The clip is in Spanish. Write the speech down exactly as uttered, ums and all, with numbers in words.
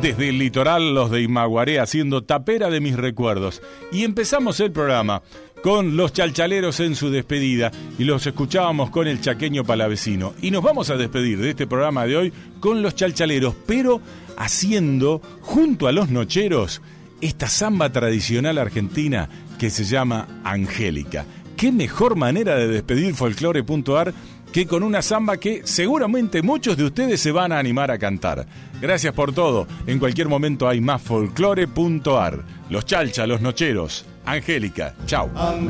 Desde el litoral, los de Imaguaré haciendo tapera de mis recuerdos. Y empezamos el programa con los Chalchaleros en su despedida y los escuchábamos con el chaqueño palavecino. Y nos vamos a despedir de este programa de hoy con los Chalchaleros, pero haciendo, junto a los Nocheros, esta samba tradicional argentina que se llama Angélica. ¿Qué mejor manera de despedir folclore punto a r que con una samba que seguramente muchos de ustedes se van a animar a cantar? Gracias por todo. En cualquier momento hay más folclore punto a r. Los Chalcha, los Nocheros. Angélica. Chau.